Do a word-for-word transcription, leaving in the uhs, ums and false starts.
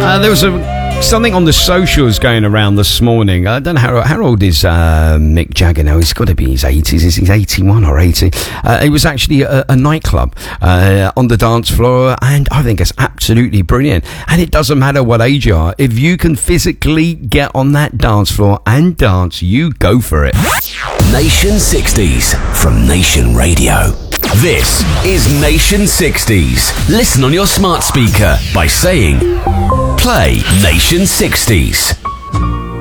Uh, there was a something on the socials going around this morning. I don't know how, how old is uh, Mick Jagger now. He's got to be in his eighties. Is he eighty-one or eighty? Uh, it was actually a, a nightclub uh, on the dance floor, and I think it's absolutely brilliant. And it doesn't matter what age you are. If you can physically get on that dance floor and dance, you go for it. Nation sixties from Nation Radio. This is Nation sixties. Listen on your smart speaker by saying, play Nation sixties.